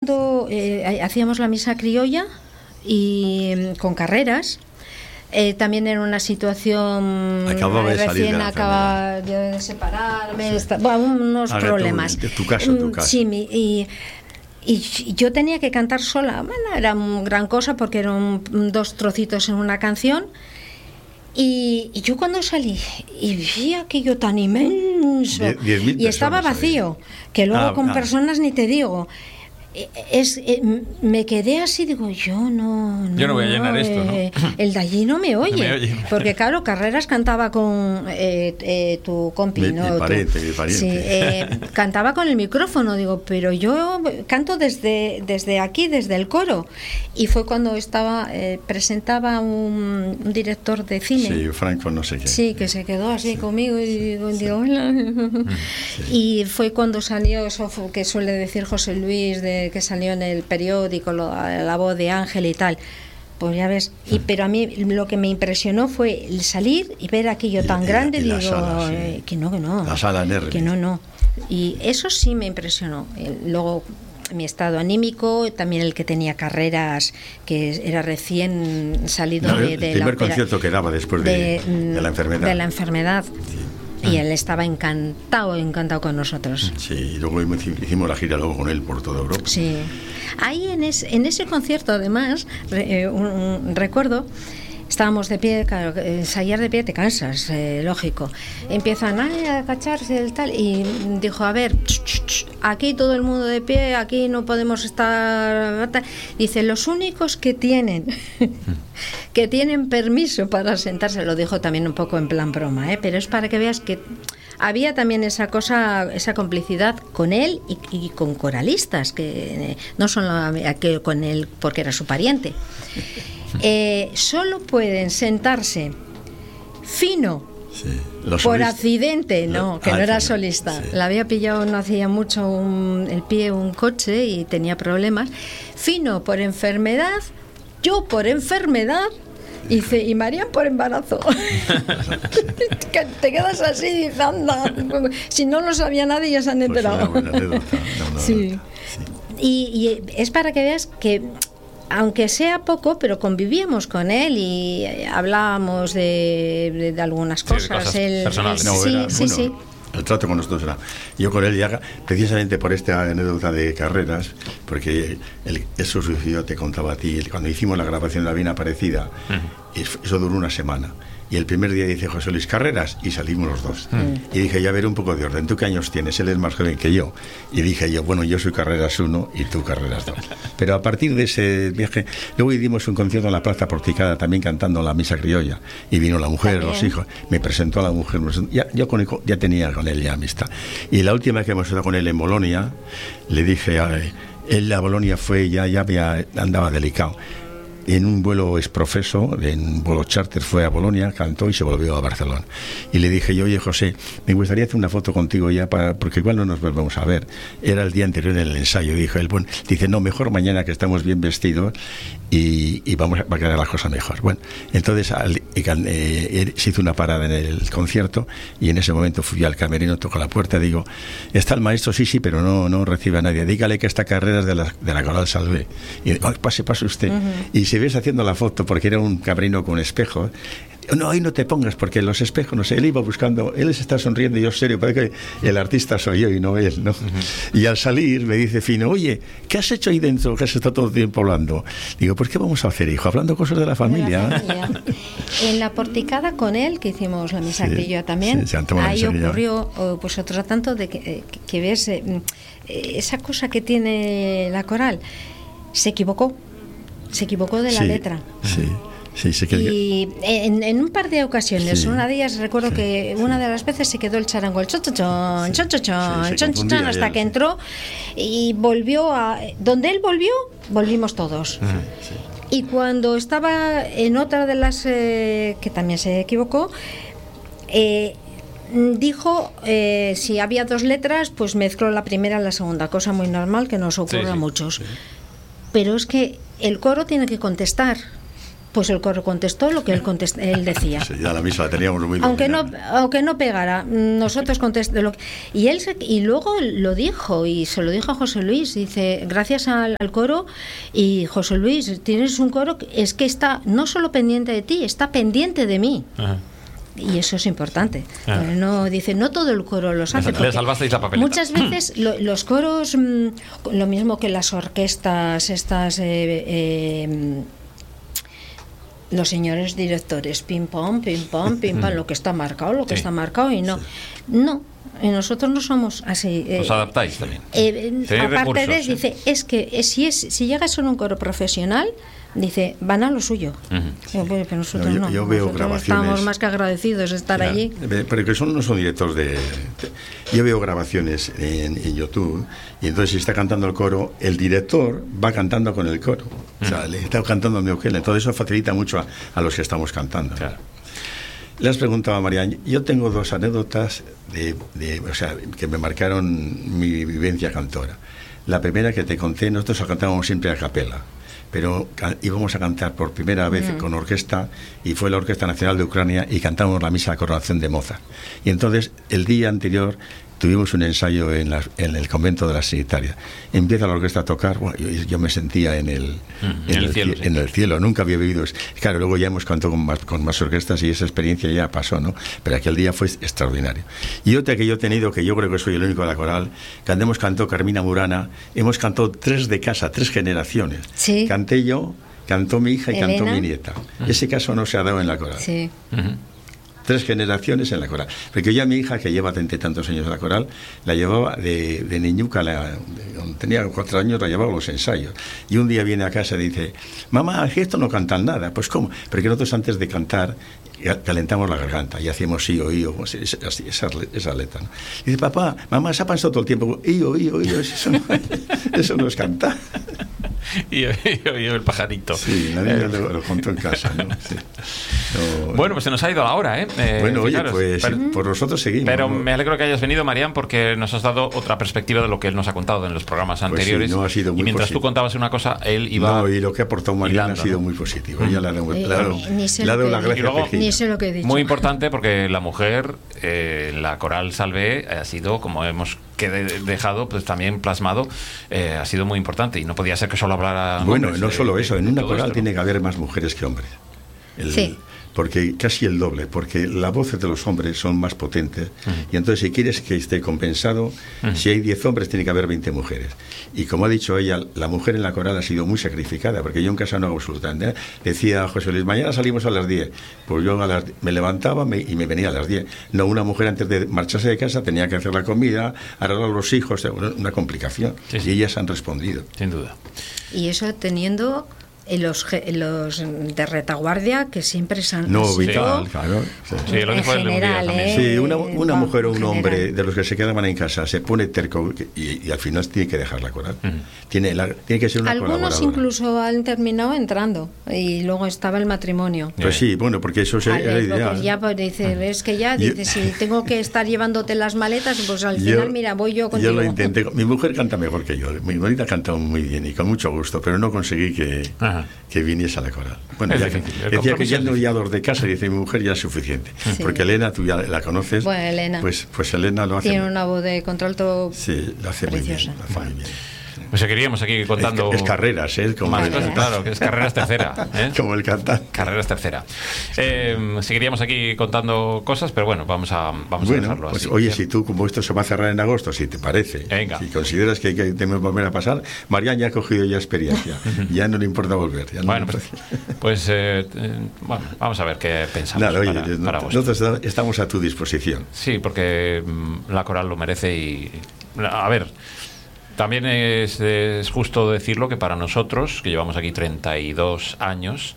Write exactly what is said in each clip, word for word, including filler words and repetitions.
cuando eh, hacíamos la misa criolla y con carreras, eh, también era una situación acababa de recién de acaba de separarme, sí. está, bueno, unos Ahora problemas. Tu, tu caso, tu caso. Sí, mi, y Y yo tenía que cantar sola. Bueno, era una gran cosa porque eran dos trocitos en una canción. Y, y yo cuando salí y vi aquello tan inmenso diez, diez y estaba vacío, que luego ah, con ah. personas ni te digo. Es, eh, me quedé así, digo, yo no, no yo no voy a llenar eh, esto, ¿no? El de allí no me oye, me oye. Porque claro, Carreras cantaba con eh, eh, tu compi, mi, ¿no? Mi pariente, tu, mi pariente. Sí, eh, cantaba con el micrófono, digo, pero yo canto desde, desde aquí, desde el coro. Y fue cuando estaba, eh, presentaba un, un director de cine. Sí, Franco no sé qué. Sí, que se quedó así sí. conmigo y digo, digo hola. Sí. Y fue cuando salió eso que suele decir José Luis de que salió en el periódico, lo, la voz de Ángel y tal, pues ya ves, y, pero a mí lo que me impresionó fue el salir y ver aquello tan y, grande, y digo, sala, sí. eh, que no, que no, la sala en R. que no, no, y eso sí me impresionó. Luego mi estado anímico, también el que tenía Carreras, que era recién salido no, de, de el primer la concierto que daba después de, de, de la enfermedad, de la enfermedad. Sí. Y él estaba encantado, encantado con nosotros. Sí, y luego hicimos la gira luego con él por toda Europa. Sí. Ahí en, es, en ese concierto, además, eh, un, un, recuerdo, estábamos de pie, claro, ensayar de pie te cansas, eh, lógico. Empiezan ay, a agacharse el tal, y dijo, a ver, ch, ch, ch, aquí todo el mundo de pie, aquí no podemos estar... Dice, los únicos que tienen... que tienen permiso para sentarse, lo dijo también un poco en plan broma, ¿eh? Pero es para que veas que había también esa cosa, esa complicidad con él y, y con coralistas, que eh, no solo que con él porque era su pariente. Eh, solo pueden sentarse Fino, sí. por solistas, accidente, no, que ah, no era solista, sí. La había pillado no hacía mucho un, el pie un coche y tenía problemas. Fino por enfermedad, yo por enfermedad, dice, y Marian por embarazo. Que te quedas así y dices, anda, si no lo sabía nadie ya se han enterado. Pues una buena anécdota, una buena sí. sí. Y, y es para que veas que, aunque sea poco, pero convivíamos con él y hablábamos de, de, de algunas cosas. Sí, de cosas él, personales. No, sí, era, sí, bueno, sí. El trato con nosotros era... Yo con él ya, precisamente por esta anécdota de Carreras, porque él, eso sucedió, te contaba a ti, cuando hicimos la grabación de La Bien Aparecida, uh-huh. eso duró una semana. Y el primer día dice José Luis, Carreras, y salimos los dos. Mm. Y dije, ya ver un poco de orden, ¿tú qué años tienes? Él es más joven que yo. Y dije yo, bueno, yo soy Carreras uno y tú Carreras dos. Pero a partir de ese viaje, luego dimos un concierto en la Plaza Porticada, también cantando la misa criolla. Y vino la mujer, también. Los hijos, me presentó a la mujer. Ya, yo con él, ya tenía con él ya amistad. Y la última que hemos estado con él en Bolonia, le dije, a él a Bolonia fue, ya, ya había, andaba delicado. En un vuelo exprofeso, en un vuelo charter, fue a Bolonia, cantó y se volvió a Barcelona. Y le dije yo, oye José, me gustaría hacer una foto contigo ya, para, porque igual no nos volvemos a ver. Era el día anterior en el ensayo. Dijo él, bueno, dice, no, mejor mañana que estamos bien vestidos y, y vamos a, va a quedar las cosas mejor. Bueno, entonces al, eh, se hizo una parada en el concierto y en ese momento fui al camerino, tocó la puerta, digo, está el maestro, sí, sí, pero no, no recibe a nadie. Dígale que esta carrera es de la, de la Coral Salvé. Y oh, pase, pase usted. Uh-huh. Y se ves haciendo la foto porque era un camerino con espejo. No, ahí no te pongas porque los espejos, no sé, él iba buscando, él se está sonriendo y yo serio, parece que el artista soy yo y no él, ¿no? Uh-huh. Y al salir me dice Fino, oye, ¿qué has hecho ahí dentro que has estado todo el tiempo hablando? Digo, pues ¿qué vamos a hacer, hijo? Hablando cosas de la familia. De la familia. En la porticada con él, que hicimos la misa criolla sí, también, sí, ahí ocurrió pues otro tanto de que, que, que ves eh, esa cosa que tiene la coral, se equivocó. Se equivocó de la sí, letra. Sí, sí, se quedó. Y en, en un par de ocasiones, sí, una de ellas recuerdo sí, que sí. una de las veces se quedó el charango, el chochochón, chochochón, chochochón, hasta él, que entró y volvió a... Donde él volvió, volvimos todos. Sí, sí. Y cuando estaba en otra de las eh, que también se equivocó, eh, dijo, eh, si había dos letras, pues mezcló la primera y la segunda, cosa muy normal que nos ocurre sí, sí, a muchos. Sí. Pero es que el coro tiene que contestar. Pues el coro contestó lo que él, contest él decía. Sí, ya la misa la teníamos muy aunque no dominada. Aunque no pegara, nosotros contestamos lo que, y él se, y luego lo dijo, y se lo dijo a José Luis, dice, gracias al, al coro, y José Luis, tienes un coro que es que está no solo pendiente de ti, está pendiente de mí. Ajá. Y eso es importante. Ah. No dice, no todo el coro los hace. Le salvasteis la papeleta. Muchas veces lo, los coros, mmm, lo mismo que las orquestas, estas... Eh, eh, los señores directores, pim pam, pim pam, pim pam, lo que está marcado, lo que sí. está marcado y no. Sí. No, nosotros no somos así. Eh, Os adaptáis también. Eh, aparte de eso, dice, es que si es si llegas a un coro profesional, dice, van a lo suyo. Uh-huh. Pero nosotros no. Yo, yo veo nosotros grabaciones. Estamos más que agradecidos de estar ya, allí. Pero que son, no son directos de, de. Yo veo grabaciones en, en YouTube y entonces si está cantando el coro, el director va cantando con el coro. Uh-huh. O sea, le está cantando a Neuquén. Entonces eso facilita mucho a, a los que estamos cantando. Claro. Le has preguntado a Marián, yo tengo dos anécdotas de, de, o sea, que me marcaron mi vivencia cantora. La primera que te conté, nosotros cantábamos siempre a capela, pero íbamos a cantar por primera vez mm. con orquesta, y fue la Orquesta Nacional de Ucrania, y cantamos la misa de coronación de Mozart. Y entonces, el día anterior, tuvimos un ensayo en, la, en el convento de la Sanitaria. Empieza la orquesta a tocar, bueno, yo, yo me sentía en el, mm, en, en, el, cielo, sí. en el cielo, nunca había vivido eso. Claro, luego ya hemos cantado con más, con más orquestas y esa experiencia ya pasó, ¿no? Pero aquel día fue extraordinario. Y otra que yo he tenido, que yo creo que soy el único de la coral, que hemos cantado Carmina Burana, hemos cantado tres de casa, tres generaciones. Sí. Canté yo, cantó mi hija y Elena. cantó mi nieta. Uh-huh. Ese caso no se ha dado en la coral. Sí. Uh-huh. Tres generaciones en la coral. Porque yo a mi hija, que lleva treinta y tantos años en la coral, la llevaba de, de niñuca, la, de, tenía cuatro años, la llevaba a los ensayos. Y un día viene a casa y dice, mamá, esto no cantan nada. Pues ¿cómo? Porque nosotros antes de cantar calentamos la garganta y hacíamos ío, ío, así, esa, esa letra, ¿no? Y dice, papá, mamá, se ha pasado todo el tiempo, ío, ío, ío, eso no, eso no es cantar. Y yo, yo, yo el pajarito. Sí, nadie eh. lo, lo contó en casa, ¿no? Sí. No, bueno, pues se nos ha ido la hora, ¿eh? eh bueno, fijaros, oye, pues pero, por nosotros seguimos. Pero ¿no? Me alegro que hayas venido, Marián, porque nos has dado otra perspectiva de lo que él nos ha contado en los programas anteriores. Pues sí, no, ha sido muy y mientras positivo. Tú contabas una cosa, él iba... No, y lo que ha aportado Marián ha sido ¿no? muy positivo. Ella le ha dado, eh, le ha dado, ni sé le ha dado lo la gracia. Luego, ni sé lo que he dicho. Muy importante porque la mujer, eh, la coral Salvé, ha sido, como hemos que dejado pues también plasmado, eh, ha sido muy importante y no podía ser que solo hablara bueno, hombres, no de, solo eso, de, en de una coral esto, tiene ¿no? que haber más mujeres que hombres. El, sí. Porque casi el doble, porque las voces de los hombres son más potentes uh-huh. y entonces si quieres que esté compensado, uh-huh. si hay diez hombres tiene que haber veinte mujeres. Y como ha dicho ella, la mujer en la coral ha sido muy sacrificada, porque yo en casa no hago absolutamente. Decía José Luis, mañana salimos a las diez, pues yo a las, me levantaba me, y me venía a las diez. No, una mujer antes de marcharse de casa tenía que hacer la comida, arreglar a los hijos, una complicación. Sí, sí. Y ellas han respondido. Sin duda. Y eso teniendo... Los, los de retaguardia que siempre se han no sido, vital, claro. Sí, sí lo dijo en general, ¿eh? Sí, una, una mujer o un general. hombre de los que se quedaban en casa se pone terco y, y al final tiene que dejar la coral. Uh-huh. Tiene, la, tiene que ser una Algunos colaboradora. Incluso han terminado entrando y luego estaba el matrimonio. Pues sí, bueno, porque eso vale, era ideal. Ya pues, dice, uh-huh. es que ya dice, si tengo que estar llevándote las maletas, pues al yo, final, mira, voy yo contigo. Yo lo intenté. Mi mujer canta mejor que yo. Mi bonita canta muy bien y con mucho gusto, pero no conseguí que, uh-huh. que viniese a la coral. Bueno, es ya difícil, que, decía que ya no ya dos de casa, dice mi mujer, ya es suficiente. Sí. Porque Elena, tú ya la conoces. Bueno, Elena. Pues, pues Elena lo hace. Tiene una voz de contralto. Sí, lo hace preciosa. muy bien. Lo hace bueno. muy bien. Pues seguiríamos aquí contando... Es, es carreras, ¿eh? Como más el, cosas, claro, que es carreras tercera. ¿eh? Como el cantante. Carreras tercera. Eh, seguiríamos aquí contando cosas, pero bueno, vamos a, vamos bueno, a dejarlo pues, así. Oye, si tú, como esto se va a cerrar en agosto, si te parece, Venga. si consideras que hay que tenemos que volver a pasar, Marián ya ha cogido ya experiencia. Ya no le importa volver. Ya no bueno, pues, pues eh, eh, bueno, vamos a ver qué pensamos. Nada, oye, para, no, para nosotros estamos a tu disposición. Sí, porque mm, la coral lo merece y... A ver... También es, es justo decirlo que para nosotros, que llevamos aquí treinta y dos años,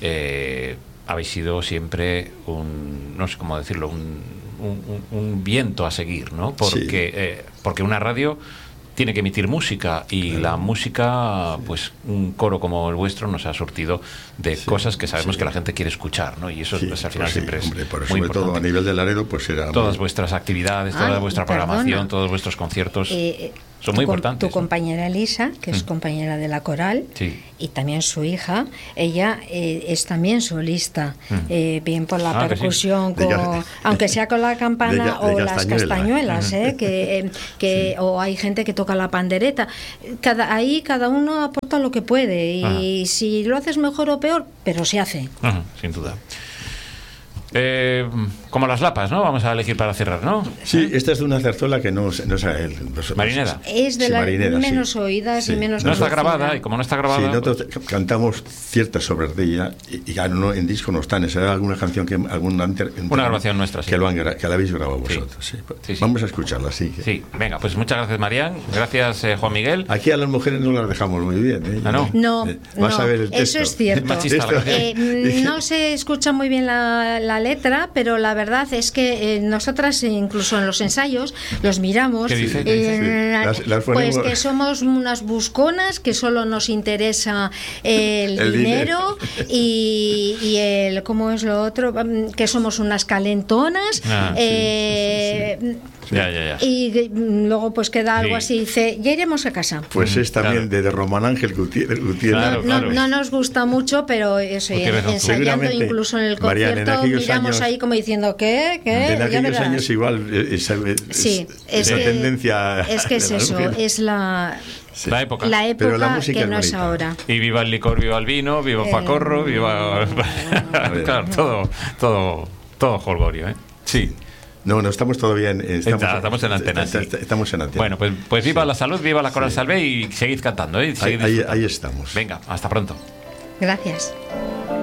eh, habéis sido siempre un, no sé cómo decirlo, un, un, un viento a seguir, ¿no? Porque, sí. eh, porque una radio tiene que emitir música y claro. La música, pues un coro como el vuestro nos ha surtido de sí, cosas que sabemos sí. que la gente quiere escuchar, ¿no? Y eso sí, pues, al final pues sí, siempre es hombre, pero muy sobre importante. Todo a nivel de Laredo, pues era todas muy... vuestras actividades, toda Ay, vuestra perdona. programación, todos vuestros conciertos. Eh, son muy tu, importantes. Tu ¿no? compañera Elisa, que es Mm. compañera de la coral, Sí. y también su hija, ella eh, es también solista, Mm. eh, bien por la Ah, que sí. percusión, De con, ca- aunque sea con la campana de ca- de o las castañuela. castañuelas, eh, que, eh, que o hay gente que toca la pandereta. Cada, ahí cada uno aporta lo que puede y Ajá. si lo haces mejor o peor, pero se hace. Ajá, sin duda. Eh, como las lapas, ¿no? Vamos a elegir para cerrar, ¿no? Sí, esta es de una zarzuela que no, no es el, los- Marinera. Es de Sí, las marinera, sí. menos oídas Sí. y menos No está conocida. grabada, y como no está grabada... Sí, pues- nosotros cantamos ciertas obras de ella y, y claro, no, en disco no están. Esa era alguna canción que alguna inter- Una grabación nuestra, sí. que lo han gra- que la habéis grabado Sí. vosotros. Sí. Sí, sí. Vamos a escucharla, sí. que- Sí, venga, pues muchas gracias, Marián. Gracias, eh, Juan Miguel. Aquí a las mujeres no las dejamos muy bien. ¿eh? Ah, ¿no? No, Eh, vas no, a ver el texto. eso es cierto. Machista la Esto- Eh, no se escucha muy bien la, la letra, pero la verdad es que eh, nosotras, eh, incluso en los ensayos, los miramos. ¿Qué dice? eh, ¿Qué dice? Sí, las- las pues ponemos- que somos unas busconas, que solo nos interesa el, El dinero, dinero. y, y el, ¿cómo es lo otro? Mm, Que somos unas calentonas. Ah, sí, eh, Ya, ya, ya. Y mm, luego pues queda algo Sí. así, dice, ya iremos a casa. Pues es también Claro. de, de Román Ángel Gutiérrez. Gutiérrez. Claro, No, claro. no nos gusta mucho, pero eso, y en- Gutiérrez González. ensayando Seguramente, incluso en el Mariana, en concierto aquellos miramos años- ahí como diciendo, ¿qué? ¿Qué? En Ya aquellos verás. años igual eh, esa, es- Sí, es esa que, tendencia. es que es de la eso, mujer. es la, Sí. La época. la época Pero la música que es no es bonita. ahora. Y viva el licor, viva el vino, viva Eh, Pacorro, viva... claro, todo, todo, todo jolgorio, ¿eh? Sí. No, no, estamos todavía en. Estamos, Está- estamos en antena, sí. Estamos en antena. Bueno, pues, pues viva Sí. la salud, viva la Coral Sí. Salvé y seguid cantando, ¿eh? ahí, Seguid ahí, disfrutando. ahí estamos. Venga, hasta pronto. Gracias.